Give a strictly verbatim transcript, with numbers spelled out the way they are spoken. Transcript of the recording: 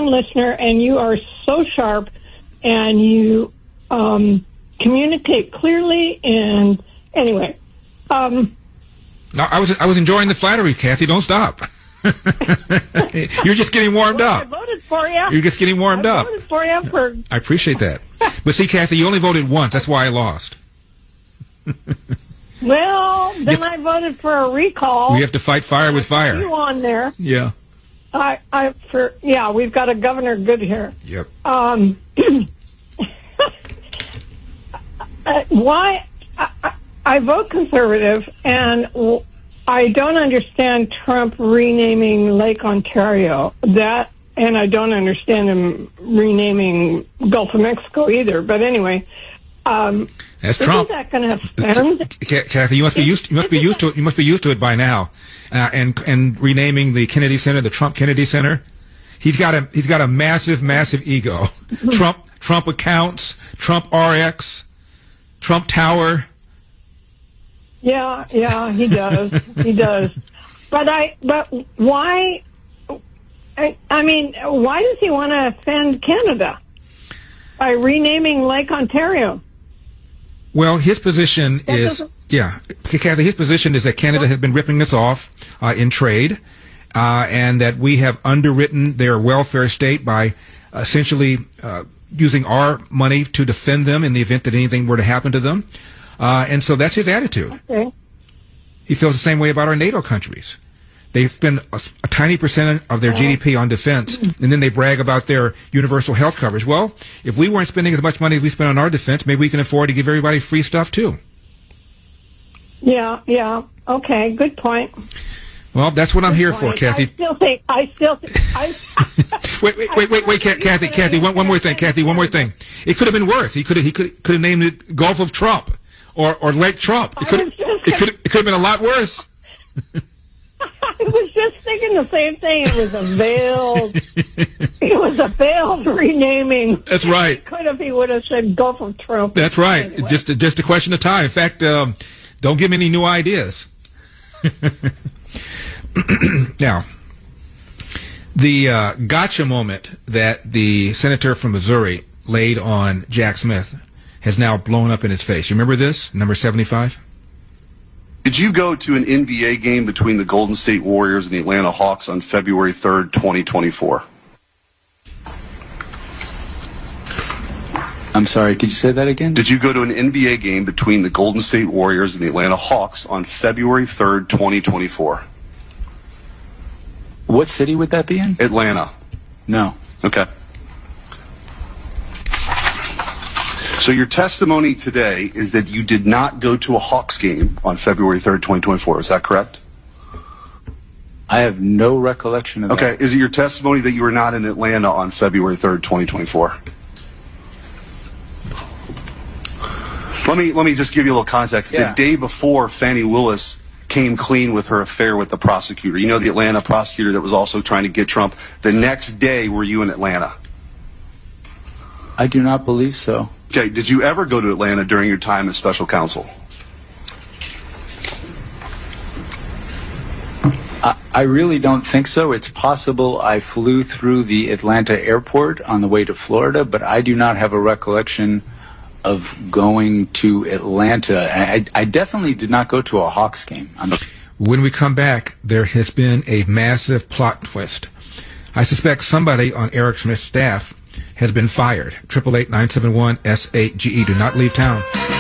listener, and you are so sharp, and you um, communicate clearly. And anyway, um, no, I was I was enjoying the flattery, Kathy. Don't stop. You're just getting warmed well, up. I voted for you. You're just getting warmed I up. voted for you for. I appreciate that. But see, Kathy, you only voted once. That's why I lost. Well, then Yep. I voted for a recall. We have to fight fire with fire. You on there? Yeah. I, I, for yeah, we've got a Governor Good here. Yep. Um, uh, why? I, I, I vote conservative, and w- I don't understand Trump renaming Lake Ontario. That, and I don't understand him renaming Gulf of Mexico either. But anyway. Um, That's isn't Trump. that going to offend? Kathy, you must be used. You must be used to it. You must be used to it by now. Uh, and and renaming the Kennedy Center the Trump Kennedy Center. He's got a he's got a massive, massive ego. Trump Trump accounts, Trump R X, Trump Tower. Yeah, yeah, he does. He does. But I. But why? I, I mean, why does he want to offend Canada by renaming Lake Ontario? Well, his position That is, doesn't- yeah, Kathy, his position is that Canada has been ripping us off uh, in trade, uh, and that we have underwritten their welfare state by essentially uh, using our money to defend them in the event that anything were to happen to them. Uh, and so that's his attitude. Okay. He feels the same way about our NATO countries. They spend a, a tiny percent of their G D P on defense, and then they brag about their universal health coverage. Well, if we weren't spending as much money as we spend on our defense, maybe we can afford to give everybody free stuff, too. Yeah, yeah. Okay, good point. Well, that's what I'm Good here point. for, Kathy. I still think, I still think, I, Wait, wait, wait, wait, wait, Ca- Kathy, Kathy, one, one more thing, Kathy, one more thing. It could have been worse. He could have, he could, could have named it Gulf of Trump or, or Lake Trump. It could, I was just it could, it could have been a lot worse. I was just thinking the same thing. It was a veiled, it was a veiled renaming. That's right. It could have, he would have said Gulf of Trump. That's right. Anyway. Just, just a question of time. In fact, um, don't give me any new ideas. Now, the uh, gotcha moment that the senator from Missouri laid on Jack Smith has now blown up in his face. You remember this? Number seventy-five? Did you go to an N B A game between the Golden State Warriors and the Atlanta Hawks on February third, twenty twenty-four? I'm sorry, could you say that again? Did you go to an N B A game between the Golden State Warriors and the Atlanta Hawks on February third, twenty twenty-four? What city would that be in? Atlanta. No. Okay. So your testimony today is that you did not go to a Hawks game on February third, twenty twenty-four. Is that correct? I have no recollection of Okay. that. Is it your testimony that you were not in Atlanta on February third, twenty twenty-four? Let me let me just give you a little context. Yeah. The day before Fannie Willis came clean with her affair with the prosecutor, you know, the Atlanta prosecutor that was also trying to get Trump, the next day were you in Atlanta? I do not believe so. Okay, did you ever go to Atlanta during your time as special counsel? I, I really don't think so. It's possible I flew through the Atlanta airport on the way to Florida, but I do not have a recollection of going to Atlanta. I, I definitely did not go to a Hawks game. I'm When we come back, there has been a massive plot twist. I suspect somebody on Eric Smith's staff has been fired. eight eight eight, nine seven one, S eight G E. Do not leave town.